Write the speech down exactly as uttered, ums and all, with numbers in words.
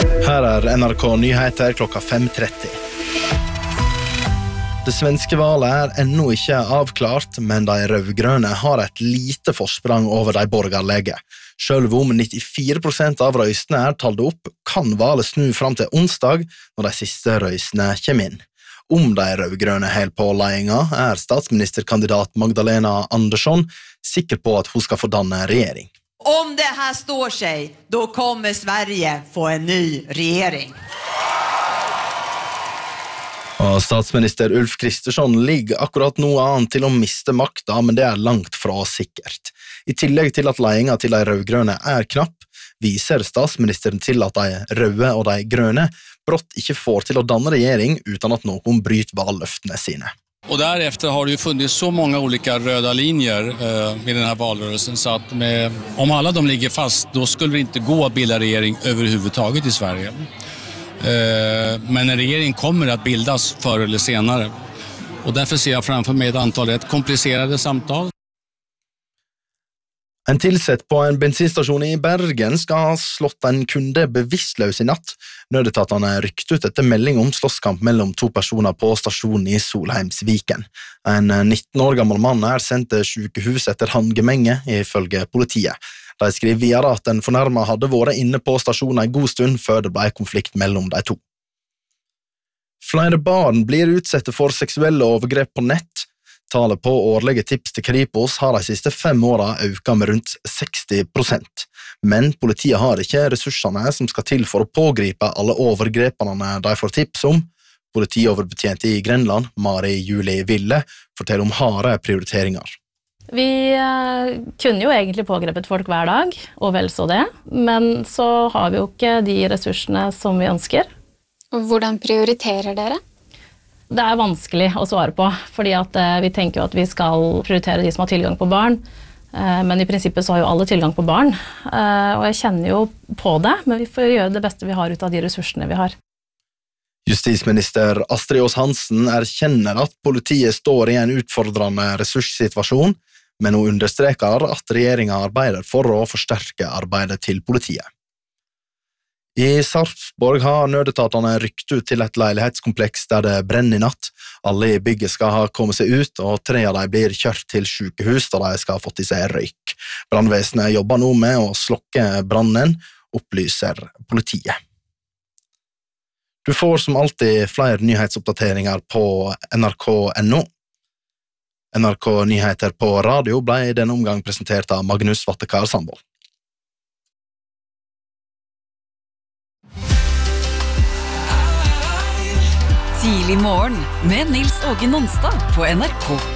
Her er N R K Nyheter klokka fem tretti. Det svenske valet er ennå ikke avklart, men de rødgrønne har et lite forsprang over de borgerlige. Selv om nittifire prosent av røystene er talt opp, kan valet snu fram til onsdag når de siste røystene kommer inn. Om de rødgrønne helt på ledelsen er statsministerkandidat Magdalena Andersson sikker på at hun skal få danne regjering. Om det här står sig, då kommer Sverige få en ny regering. Og statsminister Ulf Kristersson ligger akkurat noe annet til å miste makta, men det er langt fra sikkert. I tillegg til at ledelsen til de rødgrønne er knapp, viser statsministeren til at de røde og de grønne brått ikke får til å danne regjering uten at noen bryter valløftene sine. Och därefter har det ju funnits så många olika röda linjer eh, i den här valrörelsen så att med, om alla de ligger fast då skulle det inte gå att bilda regering överhuvudtaget i Sverige. Eh, men en regering kommer att bildas förr eller senare. Och därför ser jag framför mig ett antal rätt komplicerade samtal. En tilsett på en bensinstasjon i Bergen skal ha slått en kunde bevisstløs i natt. Nødetatene er rykt ut etter melding om slåsskamp mellom to personer på stasjonen i Solheimsviken. En nitten år gammel mann er sendt til sykehus etter handgemenge, ifølge politiet. De skriver videre at den fornærmede hadde vært inne på stasjonen en god stund før det ble konflikt mellom de to. Flere barn blir utsatt for seksuelle overgrep på nett. Tallet på årlige tips til Kripos har de siste fem årene økt med rundt seksti prosent. Men politiet har ikke ressursene som skal til for å pågripe alle overgrepene de får tips om. Politioverbetjent i Grenland, Mari Julie Ville, forteller om harde prioriteringer. Vi kunne jo egentlig pågrepet folk hver dag, og vel så det, men så har vi jo ikke de ressursene som vi ønsker. Og hvordan prioriterer dere? Det er vanskelig å svare på, fordi at eh, vi tenker jo at vi skal prioritere de som har tilgang på barn, eh, men i prinsippet så har jo alle tilgang på barn, eh, og jeg kjenner jo på det, men vi får gjøre det beste vi har ut av de ressursene vi har. Justisminister Astrid Aas Hansen erkjenner at politiet står i en utfordrende ressurssituasjon, men hun understreker at regjeringen arbeider for å forsterke arbeidet til politiet. I Sarpsborg har nødetatene rykt ut til et leilighetskompleks der det brenner i natt. Alle i bygget skal ha kommet seg ut, og tre av dem blir kjørt til sykehus da de skal ha fått i seg røyk. Brannvesenet jobber nå med å slokke brannen, opplyser politiet. Du får som alltid flere nyhetsoppdateringer på N R K punktum N O. N R K Nyheter på radio ble i denne omgang presentert av Magnus Vattekar Sandvold. Tidlig morgen med Nils Åge Nonstad på N R K.